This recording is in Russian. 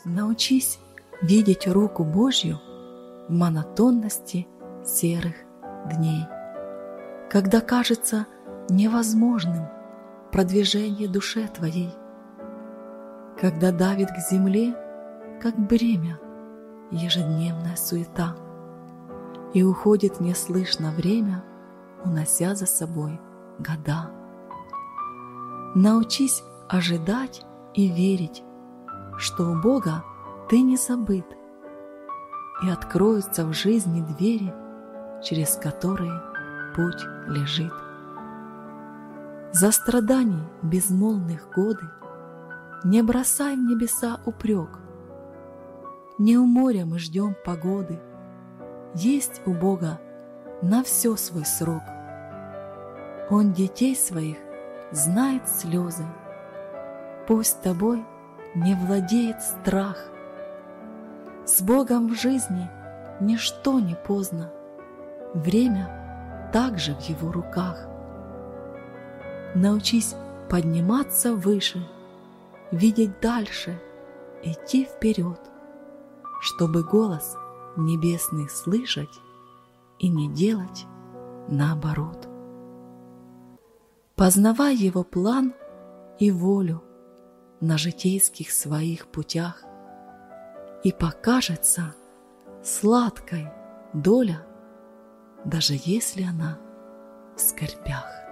Научись видеть руку Божью в монотонности серых дней, когда кажется невозможным продвижение душе твоей, когда давит к земле, как бремя, ежедневная суета, и уходит неслышно время, унося за собой года. Научись ожидать и верить, что у Бога ты не забыт, и откроются в жизни двери, через которые путь лежит. За страданий безмолвных годы не бросай в небеса упрек. Не у моря мы ждем погоды, есть у Бога на все свой срок. Он детей своих знает слезы, пусть тобой не владеет страх. С Богом в жизни ничто не поздно, время также в Его руках. Научись подниматься выше, видеть дальше, идти вперед, чтобы голос небесный слышать и не делать наоборот. Познавай Его план и волю на житейских своих путях, и покажется сладкой доля, даже если она в скорбях.